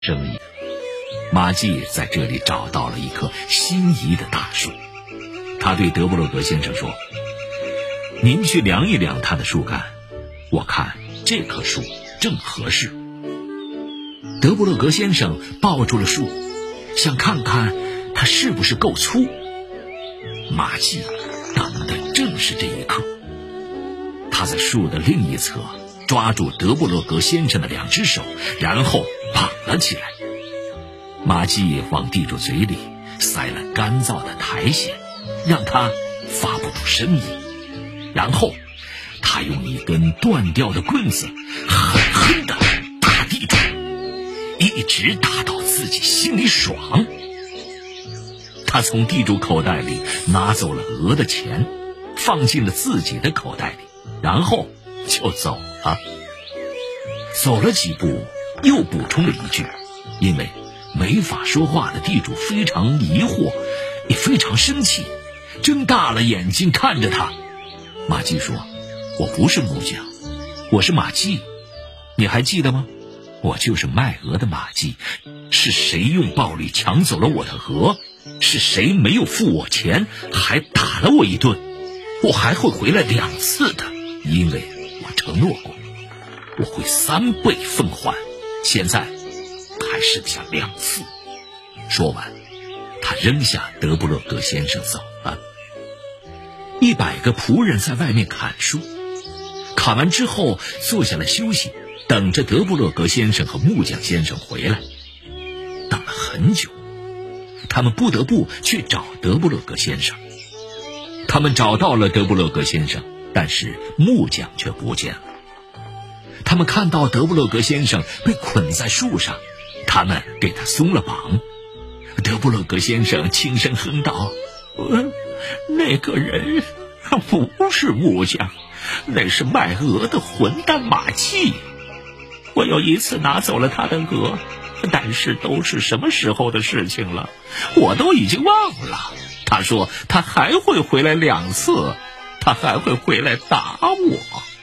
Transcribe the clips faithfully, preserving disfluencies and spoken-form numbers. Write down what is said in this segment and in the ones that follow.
生意。马季在这里找到了一棵心仪的大树，他对德布洛格先生说：“您去量一量它的树干，我看这棵树正合适。”德布洛格先生抱住了树，想看看它是不是够粗。马季等的正是这一刻，他在树的另一侧抓住德布洛格先生的两只手，然后绑了起来。马季往地主嘴里塞了干燥的苔藓，让他发不出声音。然后他用一根断掉的棍子狠狠地打地主，一直打到自己心里爽。他从地主口袋里拿走了鹅的钱，放进了自己的口袋里，然后就走了。走了几步，又补充了一句，因为没法说话的地主非常疑惑，也非常生气，睁大了眼睛看着他。马季说：“我不是木匠，我是马季，你还记得吗？我就是卖鹅的马季。是谁用暴力抢走了我的鹅？是谁没有付我钱，还打了我一顿？我还会回来两次的，因为我承诺过，我会三倍奉还。现在还剩下两次。”说完，他扔下德布洛格先生走了。一百个仆人在外面砍树，砍完之后坐下来休息，等着德布洛格先生和木匠先生回来。等了很久，他们不得不去找德布洛格先生。他们找到了德布洛格先生，但是木匠却不见了。他们看到德布洛格先生被捆在树上，他们给他松了绑。德布洛格先生轻声哼道：“呃，那个人不是木匠，那是卖鹅的混蛋马季。我有一次拿走了他的鹅，但是都是什么时候的事情了，我都已经忘了。他说他还会回来两次，他还会回来打我。”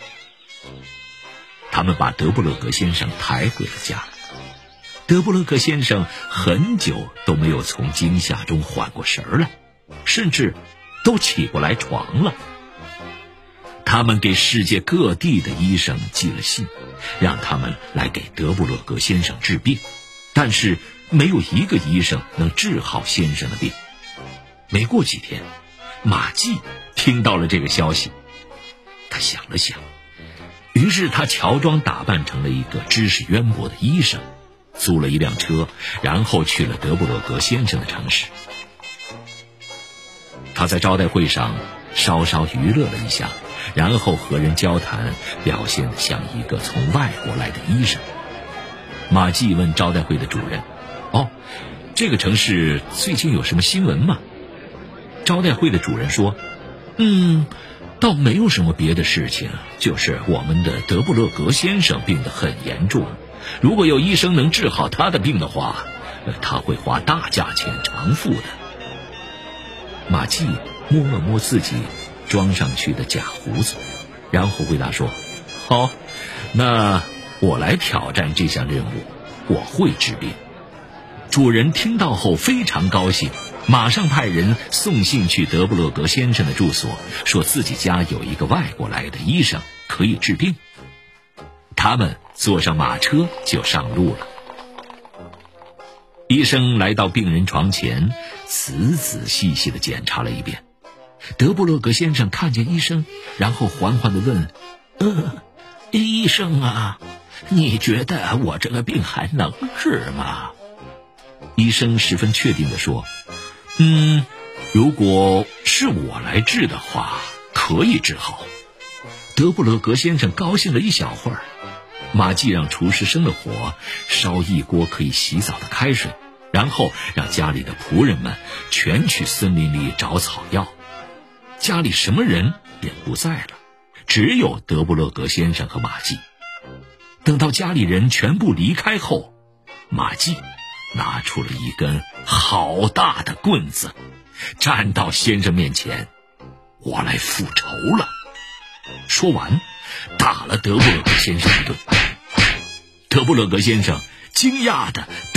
他们把德布洛格先生抬回了家。德布洛格先生很久都没有从惊吓中缓过神来，甚至都起不来床了。他们给世界各地的医生寄了信，让他们来给德布洛格先生治病，但是没有一个医生能治好先生的病。没过几天，马季听到了这个消息，他想了想，于是他乔装打扮成了一个知识渊博的医生，租了一辆车，然后去了德布洛格先生的城市。他在招待会上稍稍娱乐了一下，然后和人交谈，表现得像一个从外国来的医生。马季问招待会的主人：“哦，这个城市最近有什么新闻吗？”招待会的主人说：“嗯，倒没有什么别的事情，就是我们的德布洛格先生病得很严重，如果有医生能治好他的病的话，他会花大价钱偿付的。”马季摸了摸自己装上去的假胡子，然后回答说：“好，那我来挑战这项任务，我会治病。”主人听到后非常高兴，马上派人送信去德布洛格先生的住所，说自己家有一个外国来的医生可以治病。他们坐上马车就上路了。医生来到病人床前，仔仔细细地检查了一遍。德布洛格先生看见医生，然后缓缓地问：“呃，医生啊，你觉得我这个病还能治吗？”医生十分确定地说：“嗯，如果是我来治的话，可以治好。”德布洛格先生高兴了一小会儿。马季让厨师生了火，烧一锅可以洗澡的开水，然后让家里的仆人们全去森林里找草药。家里什么人也不在了，只有德布洛格先生和马季。等到家里人全部离开后，马季拿出了一根好大的棍子，站到先生面前：“我来复仇了。”说完，打了德布洛格先生一顿。德布洛格先生惊讶的